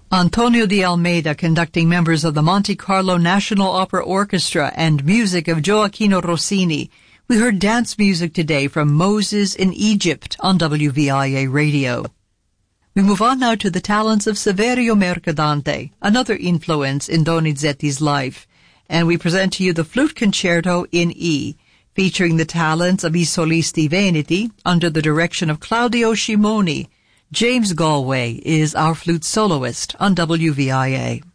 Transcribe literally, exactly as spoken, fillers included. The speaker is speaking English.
Antonio de Almeida conducting members of the Monte Carlo National Opera Orchestra and music of Gioacchino Rossini. We heard dance music today from Moses in Egypt on W V I A Radio. We move on now to the talents of Saverio Mercadante, another influence in Donizetti's life, and we present to you the Flute Concerto in E, featuring the talents of I Solisti Veneti under the direction of Claudio Scimoni. James Galway is our flute soloist on W V I A.